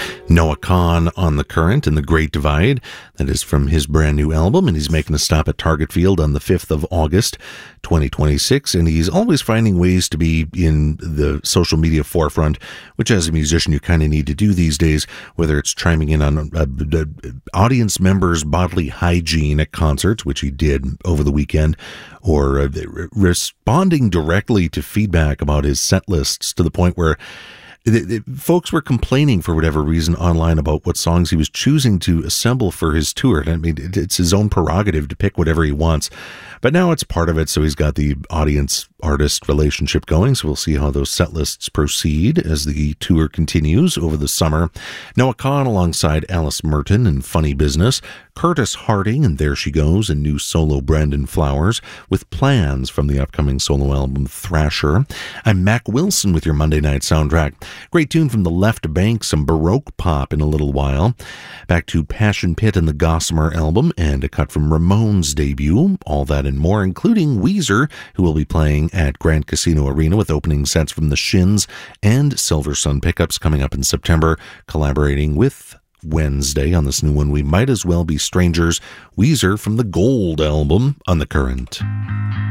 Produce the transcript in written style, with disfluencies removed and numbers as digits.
Noah Kahan on The Current and The Great Divide. That is from his brand new album, and he's making a stop at Target Field on the 5th of August, 2026. And he's always finding ways to be in the social media forefront, which as a musician you kind of need to do these days, whether it's chiming in on audience members' bodily hygiene at concerts, which he did over the weekend, or responding directly to feedback about his set lists to the point where folks were complaining for whatever reason online about what songs he was choosing to assemble for his tour. And I mean, it's his own prerogative to pick whatever he wants, but now it's part of it. So he's got the audience-artist relationship going. So we'll see how those set lists proceed as the tour continues over the summer. Noah Kahan alongside Alice Merton and Funny Business, Curtis Harding and There She Goes, and new solo Brandon Flowers with Plans from the upcoming solo album Thrasher. I'm Mac Wilson with your Monday Night Soundtrack. Great tune from the Left Bank, some Baroque pop in a little while. Back to Passion Pit and the Gossamer album, and a cut from Ramones' debut. All that and more, including Weezer, who will be playing at Grand Casino Arena with opening sets from the Shins and Silver Sun Pickups coming up in September, collaborating with Wednesday on this new one, We Might As Well Be Strangers. Weezer from the Gold album on The Current.